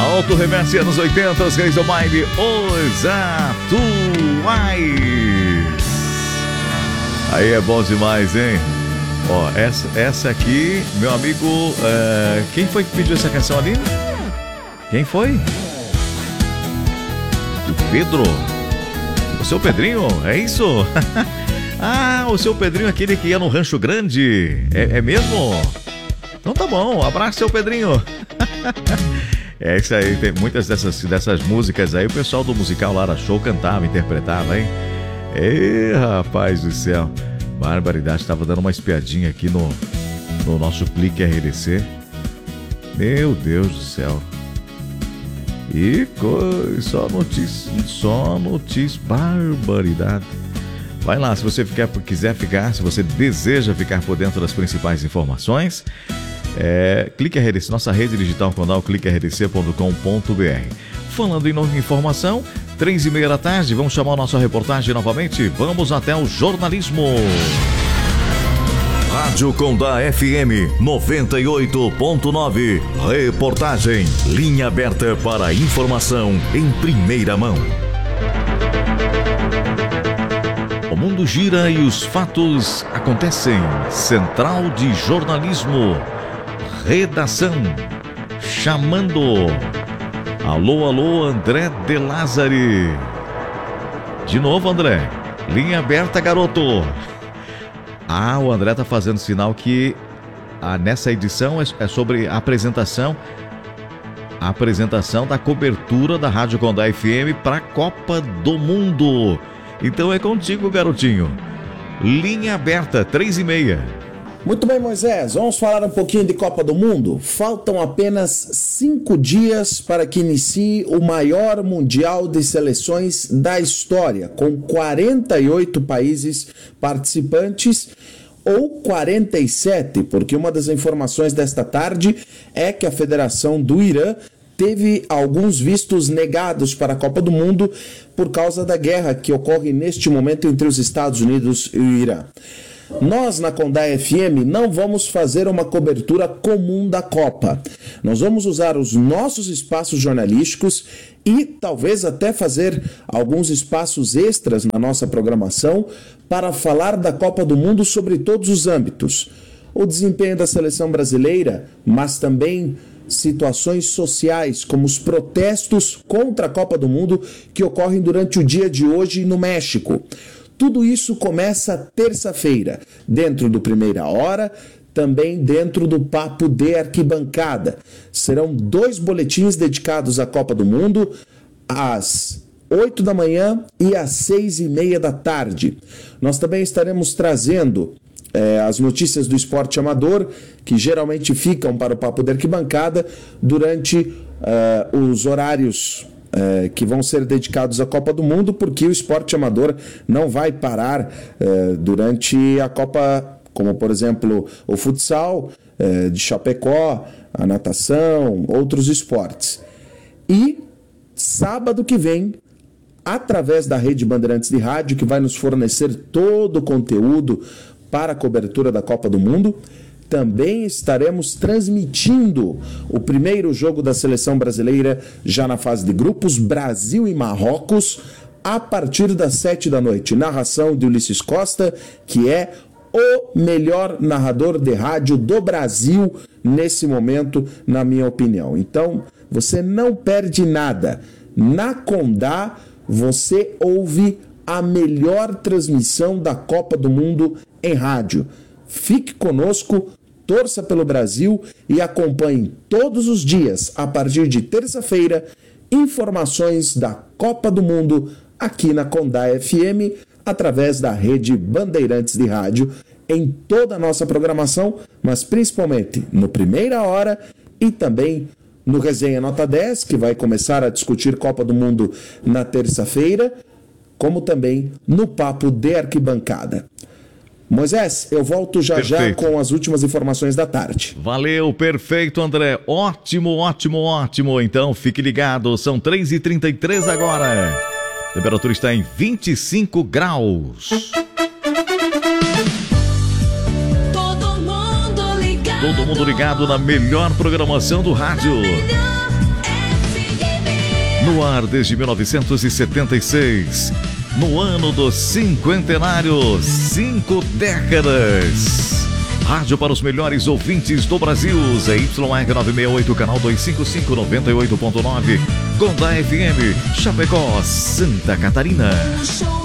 Auto Reverse anos 80, os reis do baile, os atuais. Aí é bom demais, hein? Ó, essa aqui, meu amigo, quem foi que pediu essa canção ali? Quem foi? O Pedro. O seu Pedrinho, é isso? Ah, o seu Pedrinho, aquele que ia no Rancho Grande. É mesmo? Então tá bom, abraço, seu Pedrinho. É isso aí, tem muitas dessas músicas aí. O pessoal do musical Lara Show cantava, interpretava, hein? Ei, rapaz do céu. Barbaridade, estava dando uma espiadinha aqui no nosso Clique RDC. Meu Deus do céu. E só notícia, barbaridade. Vai lá, se você quiser ficar, se você deseja ficar por dentro das principais informações, Clique RDC, nossa rede digital Condal, cliquerdc.com.br. Falando em nova informação, 3h30 da tarde, vamos chamar a nossa reportagem novamente. Vamos até o jornalismo. Rádio Condá FM 98.9. Reportagem. Linha aberta para informação em primeira mão. O mundo gira e os fatos acontecem. Central de Jornalismo. Redação. Chamando. Alô, alô, André De Lázari. De novo, André. Linha aberta, garoto. Ah, o André tá fazendo sinal que nessa edição é sobre a apresentação da cobertura da Rádio Condá FM para a Copa do Mundo. Então é contigo, garotinho. Linha aberta, 3h30. Muito bem, Moisés, vamos falar um pouquinho de Copa do Mundo? Faltam apenas 5 dias para que inicie o maior mundial de seleções da história, com 48 países participantes, ou 47, porque uma das informações desta tarde é que a Federação do Irã teve alguns vistos negados para a Copa do Mundo por causa da guerra que ocorre neste momento entre os Estados Unidos e o Irã. Nós, na Condá FM, não vamos fazer uma cobertura comum da Copa. Nós vamos usar os nossos espaços jornalísticos e talvez até fazer alguns espaços extras na nossa programação para falar da Copa do Mundo sobre todos os âmbitos. O desempenho da seleção brasileira, mas também situações sociais, como os protestos contra a Copa do Mundo que ocorrem durante o dia de hoje no México. Tudo isso começa terça-feira, dentro do Primeira Hora, também dentro do Papo de Arquibancada. Serão 2 boletins dedicados à Copa do Mundo, às 8 da manhã e às 6h30 da tarde. Nós também estaremos trazendo as notícias do esporte amador, que geralmente ficam para o Papo de Arquibancada durante os horários que vão ser dedicados à Copa do Mundo, porque o esporte amador não vai parar durante a Copa, como por exemplo o futsal de Chapecó, a natação, outros esportes. E sábado que vem, através da Rede Bandeirantes de Rádio, que vai nos fornecer todo o conteúdo para a cobertura da Copa do Mundo, também estaremos transmitindo o primeiro jogo da seleção brasileira já na fase de grupos, Brasil e Marrocos, a partir das 7 da noite. Narração de Ulisses Costa, que é o melhor narrador de rádio do Brasil nesse momento, na minha opinião. Então, você não perde nada. Na Condá, você ouve a melhor transmissão da Copa do Mundo em rádio. Fique conosco, torça pelo Brasil e acompanhe todos os dias, a partir de terça-feira, informações da Copa do Mundo aqui na Condá FM, através da Rede Bandeirantes de Rádio, em toda a nossa programação, mas principalmente no Primeira Hora e também no Resenha Nota 10, que vai começar a discutir Copa do Mundo na terça-feira, como também no Papo de Arquibancada. Moisés, eu volto já com as últimas informações da tarde. Valeu, perfeito, André. Ótimo. Então, fique ligado. São 3h33 agora. A temperatura está em 25 graus. Todo mundo ligado na melhor programação do rádio. No ar desde 1976. No ano do cinquentenário, 5 décadas. Rádio para os melhores ouvintes do Brasil. ZYR 968, canal 255, 98.9. Gonda FM, Chapecó, Santa Catarina.